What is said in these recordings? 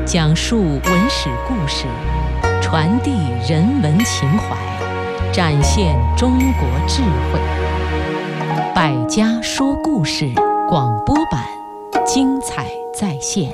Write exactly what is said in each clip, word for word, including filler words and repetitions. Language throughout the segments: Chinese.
讲述文史故事，传递人文情怀，展现中国智慧。百家说故事广播版，精彩再现。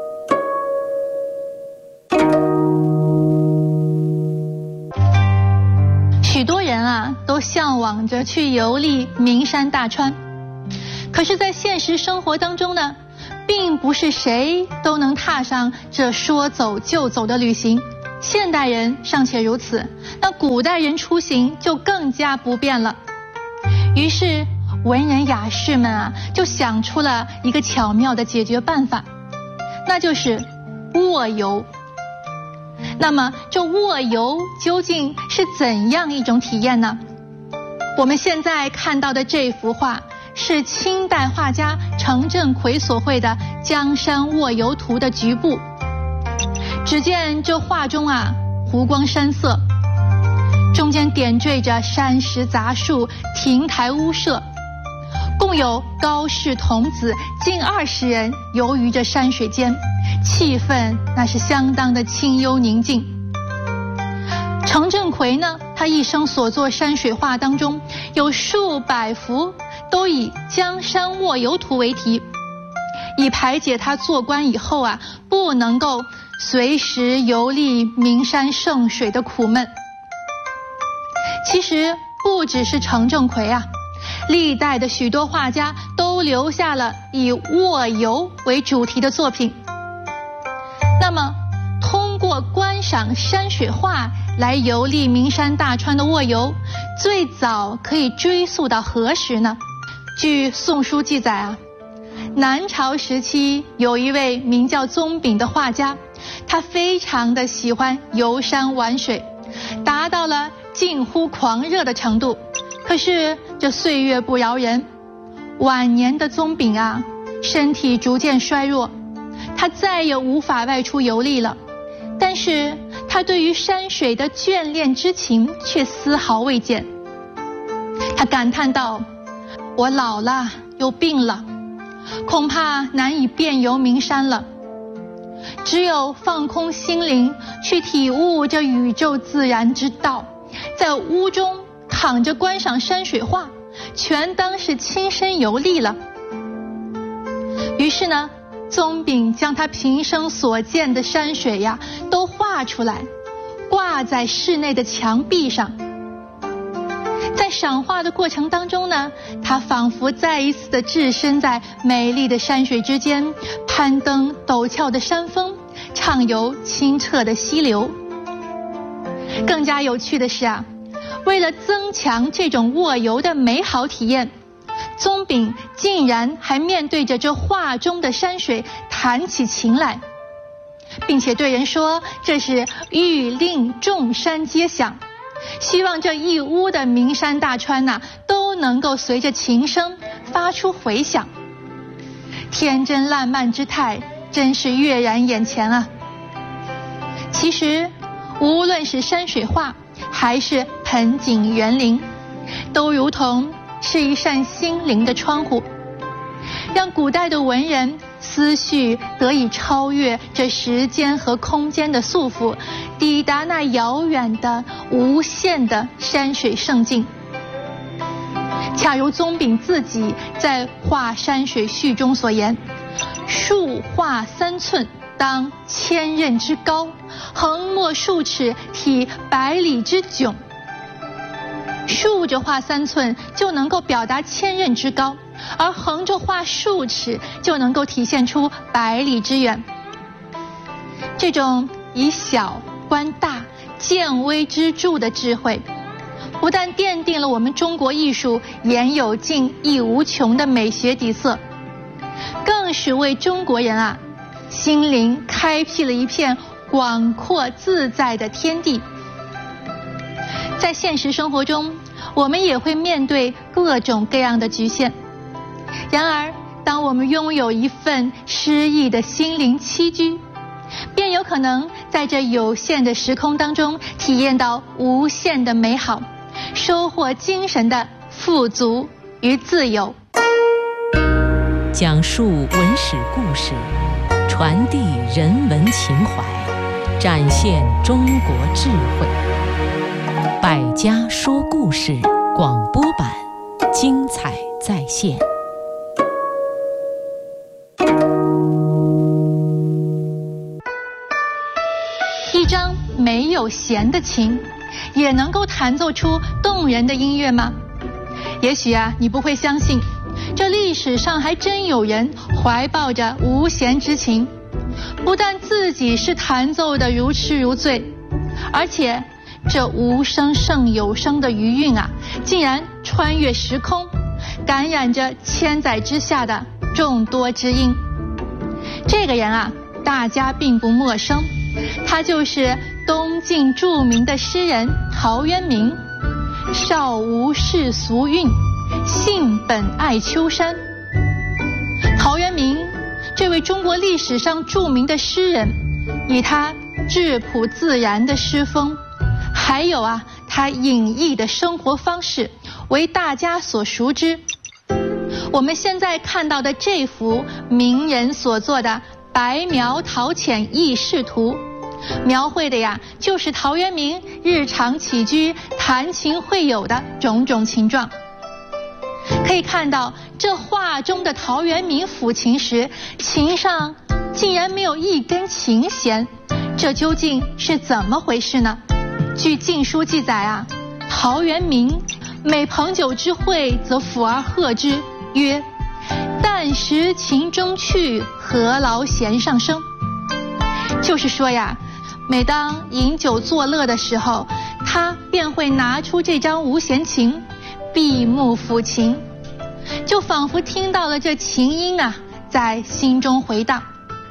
许多人啊，都向往着去游历名山大川，可是，在现实生活当中呢，并不是谁都能踏上这说走就走的旅行。现代人尚且如此，那古代人出行就更加不便了。于是，文人雅士们啊，就想出了一个巧妙的解决办法，那就是卧游。那么，这卧游究竟是怎样一种体验呢？我们现在看到的这幅画是清代画家程振魁所绘的《江山卧游图》的局部。只见这画中啊，湖光山色，中间点缀着山石杂树、亭台屋舍，共有高氏童子近二十人游于这山水间，气氛那是相当的清幽宁静。程振魁呢，他一生所作山水画当中有数百幅都以《江山卧游图》为题，以排解他做官以后啊不能够随时游历名山胜水的苦闷。其实不只是程振魁啊，历代的许多画家都留下了以卧游为主题的作品。那么通过观赏山水画来游历名山大川的卧游，最早可以追溯到何时呢？据《宋书》记载啊，南朝时期有一位名叫宗炳的画家，他非常的喜欢游山玩水，达到了近乎狂热的程度。可是这岁月不饶人，晚年的宗炳啊，身体逐渐衰弱，他再也无法外出游历了。但是他对于山水的眷恋之情却丝毫未减。他感叹道：我老了又病了，恐怕难以遍游名山了，只有放空心灵，去体悟这宇宙自然之道，在屋中躺着观赏山水画，全当是亲身游历了。于是呢，宗炳将他平生所见的山水呀都画出来，挂在室内的墙壁上。在赏画的过程当中呢，他仿佛再一次的置身在美丽的山水之间，攀登陡峭的山峰，畅游清澈的溪流。更加有趣的是啊，为了增强这种卧游的美好体验，宗炳竟然还面对着这画中的山水弹起琴来，并且对人说这是欲令众山皆响，希望这一屋的名山大川呐、啊、都能够随着琴声发出回响。天真烂漫之态真是跃然眼前啊！其实无论是山水画还是盆景园林，都如同是一扇心灵的窗户，让古代的文人思绪得以超越这时间和空间的束缚，抵达那遥远的无限的山水胜境。恰如宗炳自己在《画山水序》中所言：树画三寸，当千仞之高；横墨数尺，体百里之迥。竖着画三寸就能够表达千仞之高，而横着画数尺就能够体现出百里之远。这种以小观大、见微知著的智慧，不但奠定了我们中国艺术言有尽意无穷的美学底色，更是为中国人啊心灵开辟了一片广阔自在的天地。在现实生活中，我们也会面对各种各样的局限。然而，当我们拥有一份诗意的心灵栖居，便有可能在这有限的时空当中体验到无限的美好，收获精神的富足与自由。 讲述文史故事， 传递人文情怀，展现中国智慧。百家说故事广播版，精彩再现。 一张没有弦的琴，也能够弹奏出动人的音乐吗？也许啊，你不会相信，这历史上还真有人怀抱着无弦之琴，不但自己是弹奏的如痴如醉，而且这无声胜有声的余韵啊，竟然穿越时空，感染着千载之下的众多知音。这个人啊，大家并不陌生，他就是东晋著名的诗人陶渊明。少无世俗韵，性本爱丘山。陶渊明这位中国历史上著名的诗人，以他质朴自然的诗风，还有啊他隐逸的生活方式，为大家所熟知。我们现在看到的这幅名人所作的《白描陶潜轶事图》，描绘的呀就是陶渊明日常起居、弹琴会友的种种情状。可以看到，这画中的陶渊明抚琴时，琴上竟然没有一根琴弦，这究竟是怎么回事呢？据《晋书》记载啊，陶渊明每捧酒之会，则抚而和之，曰：“但识琴中去，何劳弦上声。”就是说呀，每当饮酒作乐的时候，他便会拿出这张无弦琴，闭目抚琴，就仿佛听到了这琴音啊，在心中回荡。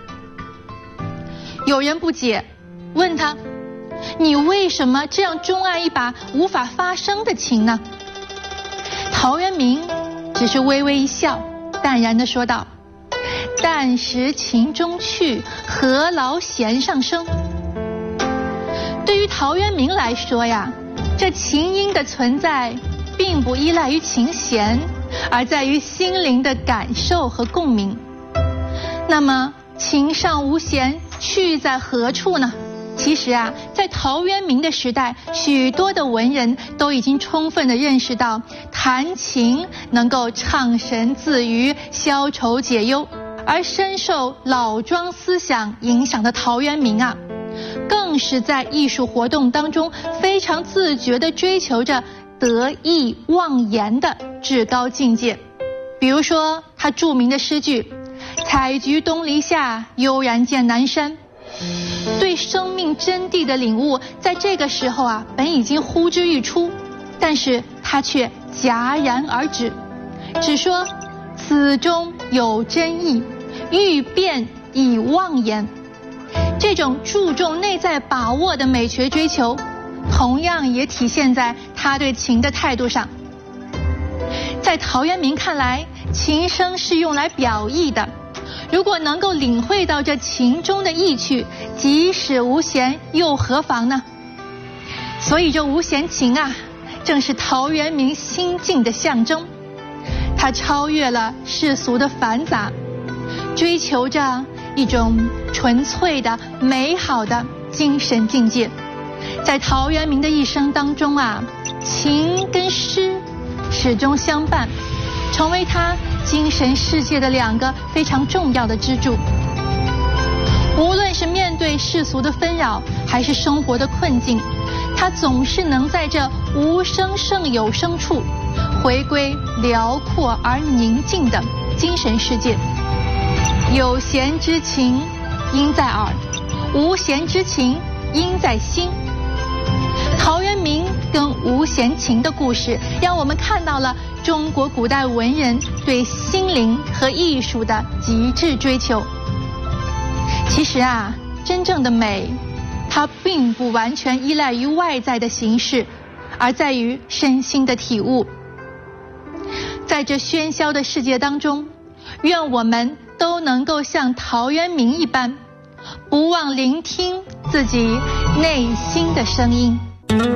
有人不解，问他：“你为什么这样钟爱一把无法发声的琴呢？”陶渊明只是微微一笑，淡然地说道：“但识琴中去，何劳弦上声。”对于陶渊明来说呀，这琴音的存在并不依赖于琴弦，而在于心灵的感受和共鸣。那么琴上无弦，去在何处呢？其实啊，在陶渊明的时代，许多的文人都已经充分地认识到，弹琴能够畅神自娱、消愁解忧。而深受老庄思想影响的陶渊明啊，更是在艺术活动当中非常自觉地追求着得意忘言的至高境界。比如说他著名的诗句：“采菊东篱下，悠然见南山。”对生命真谛的领悟，在这个时候啊，本已经呼之欲出，但是他却戛然而止，只说此中有真意，欲辨已忘言。这种注重内在把握的美学追求，同样也体现在他对琴的态度上。在陶渊明看来，琴声是用来表意的，如果能够领会到这琴中的意趣，即使无弦又何妨呢？所以这无弦琴啊，正是陶渊明心境的象征。他超越了世俗的繁杂，追求着一种纯粹的美好的精神境界。在陶渊明的一生当中啊，琴跟诗始终相伴，成为他精神世界的两个非常重要的支柱。无论是面对世俗的纷扰，还是生活的困境，他总是能在这无声胜有声处，回归辽阔而宁静的精神世界。有弦之琴音在耳，无弦之琴音在心。陶渊明跟无弦琴的故事，让我们看到了中国古代文人对心灵和艺术的极致追求。其实啊，真正的美，它并不完全依赖于外在的形式，而在于身心的体悟。在这喧嚣的世界当中，愿我们都能够像陶渊明一般，不忘聆听自己内心的声音。